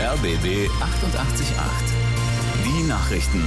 RBB 888. Die Nachrichten.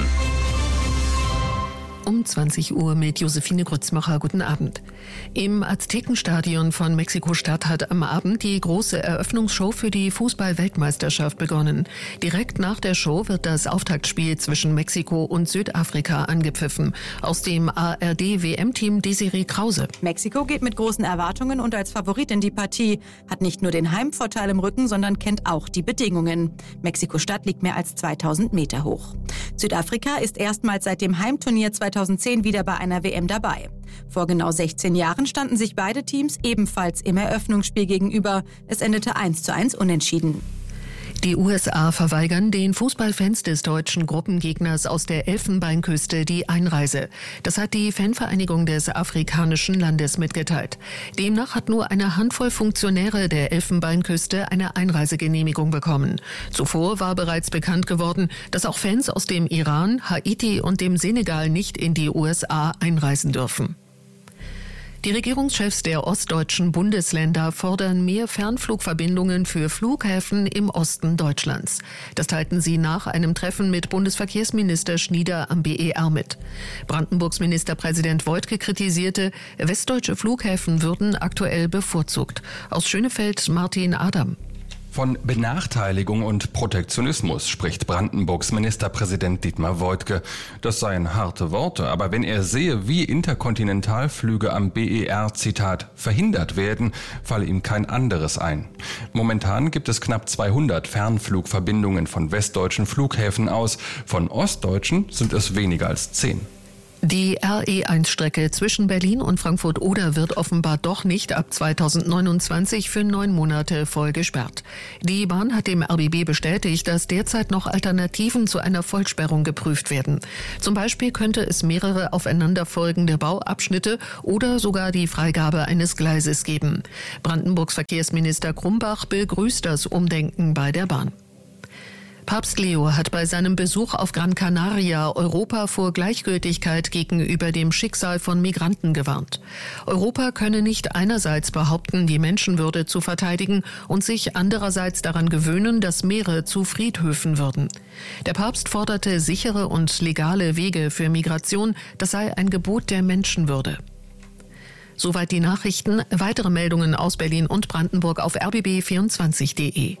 Um 20 Uhr mit Josephine Grützmacher. Guten Abend. Im Aztekenstadion von Mexiko-Stadt hat am Abend die große Eröffnungsshow für die Fußball-Weltmeisterschaft begonnen. Direkt nach der Show wird das Auftaktspiel zwischen Mexiko und Südafrika angepfiffen. Aus dem ARD-WM-Team Desiree Krause. Mexiko geht mit großen Erwartungen und als Favorit in die Partie. Hat nicht nur den Heimvorteil im Rücken, sondern kennt auch die Bedingungen. Mexiko-Stadt liegt mehr als 2000 Meter hoch. Südafrika ist erstmals seit dem Heimturnier 2010 wieder bei einer WM dabei. Vor genau 16 Jahren standen sich beide Teams ebenfalls im Eröffnungsspiel gegenüber. Es endete 1:1 unentschieden. Die USA verweigern den Fußballfans des deutschen Gruppengegners aus der Elfenbeinküste die Einreise. Das hat die Fanvereinigung des afrikanischen Landes mitgeteilt. Demnach hat nur eine Handvoll Funktionäre der Elfenbeinküste eine Einreisegenehmigung bekommen. Zuvor war bereits bekannt geworden, dass auch Fans aus dem Iran, Haiti und dem Senegal nicht in die USA einreisen dürfen. Die Regierungschefs der ostdeutschen Bundesländer fordern mehr Fernflugverbindungen für Flughäfen im Osten Deutschlands. Das teilten sie nach einem Treffen mit Bundesverkehrsminister Schnieder am BER mit. Brandenburgs Ministerpräsident Woidke kritisierte, westdeutsche Flughäfen würden aktuell bevorzugt. Aus Schönefeld Martin Adam. Von Benachteiligung und Protektionismus spricht Brandenburgs Ministerpräsident Dietmar Woidke. Das seien harte Worte, aber wenn er sehe, wie Interkontinentalflüge am BER, Zitat, verhindert werden, falle ihm kein anderes ein. Momentan gibt es knapp 200 Fernflugverbindungen von westdeutschen Flughäfen aus. Von ostdeutschen sind es weniger als 10. Die RE1-Strecke zwischen Berlin und Frankfurt-Oder wird offenbar doch nicht ab 2029 für 9 Monate voll gesperrt. Die Bahn hat dem RBB bestätigt, dass derzeit noch Alternativen zu einer Vollsperrung geprüft werden. Zum Beispiel könnte es mehrere aufeinanderfolgende Bauabschnitte oder sogar die Freigabe eines Gleises geben. Brandenburgs Verkehrsminister Krumbach begrüßt das Umdenken bei der Bahn. Papst Leo hat bei seinem Besuch auf Gran Canaria Europa vor Gleichgültigkeit gegenüber dem Schicksal von Migranten gewarnt. Europa könne nicht einerseits behaupten, die Menschenwürde zu verteidigen und sich andererseits daran gewöhnen, dass Meere zu Friedhöfen würden. Der Papst forderte sichere und legale Wege für Migration, das sei ein Gebot der Menschenwürde. Soweit die Nachrichten. Weitere Meldungen aus Berlin und Brandenburg auf rbb24.de.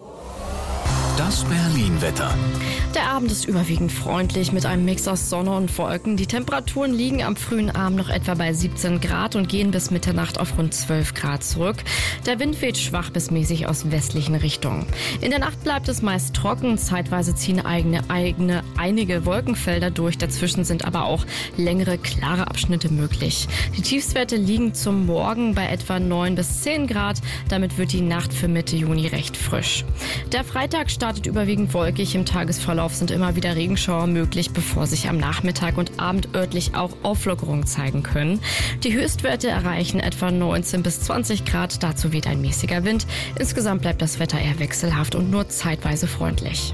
Das Berlin-Wetter. Der Abend ist überwiegend freundlich mit einem Mix aus Sonne und Wolken. Die Temperaturen liegen am frühen Abend noch etwa bei 17 Grad und gehen bis Mitternacht auf rund 12 Grad zurück. Der Wind weht schwach bis mäßig aus westlichen Richtungen. In der Nacht bleibt es meist trocken. Zeitweise ziehen einige Wolkenfelder durch. Dazwischen sind aber auch längere, klare Abschnitte möglich. Die Tiefstwerte liegen zum Morgen bei etwa 9 bis 10 Grad. Damit wird die Nacht für Mitte Juni recht frisch. Der Freitag startet überwiegend wolkig. Im Tagesverlauf sind immer wieder Regenschauer möglich, bevor sich am Nachmittag und Abend örtlich auch Auflockerungen zeigen können. Die Höchstwerte erreichen etwa 19 bis 20 Grad. Dazu weht ein mäßiger Wind. Insgesamt bleibt das Wetter eher wechselhaft und nur zeitweise freundlich.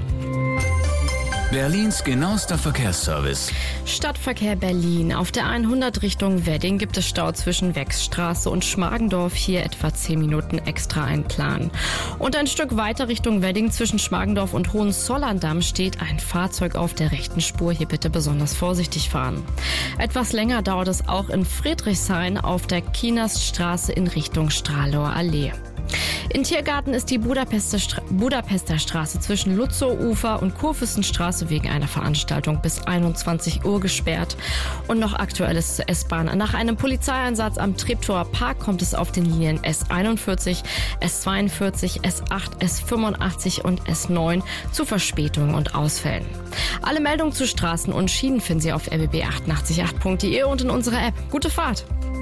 Berlins genauester Verkehrsservice. Stadtverkehr Berlin. Auf der 100 Richtung Wedding gibt es Stau zwischen Wechsstraße und Schmargendorf. Hier etwa 10 Minuten extra einplanen. Und ein Stück weiter Richtung Wedding zwischen Schmargendorf und Hohenzollern-Damm steht ein Fahrzeug auf der rechten Spur. Hier bitte besonders vorsichtig fahren. Etwas länger dauert es auch in Friedrichshain auf der Kienaststraße in Richtung Stralauer Allee. In Tiergarten ist die Budapester Straße zwischen Lutzow-Ufer und Kurfürstenstraße wegen einer Veranstaltung bis 21 Uhr gesperrt. Und noch Aktuelles zur S-Bahn. Nach einem Polizeieinsatz am Treptower Park kommt es auf den Linien S41, S42, S8, S85 und S9 zu Verspätungen und Ausfällen. Alle Meldungen zu Straßen und Schienen finden Sie auf rbb888.de und in unserer App. Gute Fahrt!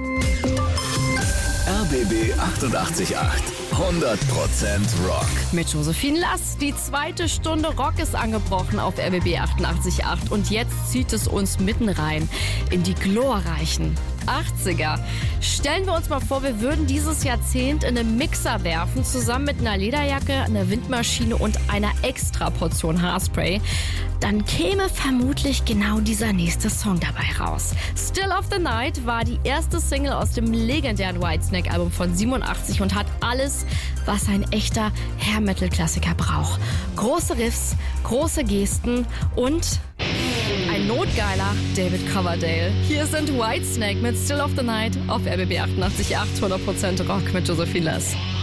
RBB 888. 100% Rock. Mit Josephine Lass. Die zweite Stunde Rock ist angebrochen auf RBB 88.8. Und jetzt zieht es uns mitten rein in die glorreichen 80er. Stellen wir uns mal vor, wir würden dieses Jahrzehnt in einen Mixer werfen, zusammen mit einer Lederjacke, einer Windmaschine und einer extra Portion Haarspray. Dann käme vermutlich genau dieser nächste Song dabei raus. Still of the Night war die erste Single aus dem legendären Whitesnake-Album von 87 und hat alles was ein echter Hair-Metal-Klassiker braucht. Große Riffs, große Gesten und ein notgeiler David Coverdale. Hier sind Whitesnake mit Still of the Night auf RBB 88.8, 100% Rock mit Josephine Less.